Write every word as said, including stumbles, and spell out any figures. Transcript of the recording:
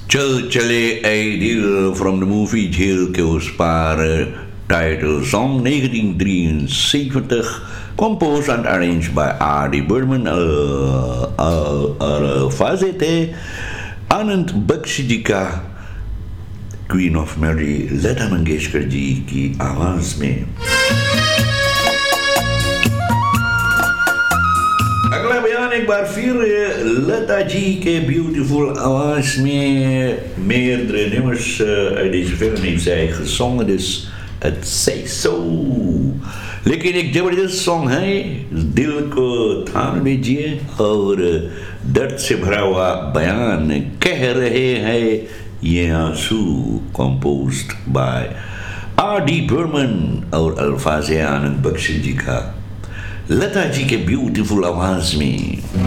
चल चले ऐ दिल from the movie झील के उस पार, title song negentien drieënzeventig, composed and arranged by R D Burman, Al-Fazete, Anand Bakshi जी का queen of melody Lata Mangeshkar ji की आवाज में। अगला बयान एक बार फिर लता जी के ब्यूटीफुल आवाज में, meerdere nummers uit deze film heeft zij gezongen, dus het zij zo। लेकिन एक जबरदस्त सॉन्ग है, दिल को थाम लीजिए और दर्द से भरा हुआ बयान कह रहे हैं ये आंसू, composed bye R D Burman और अल्फाज आनंद बख्शी जी का लता जी के ब्यूटीफुल आवाज में।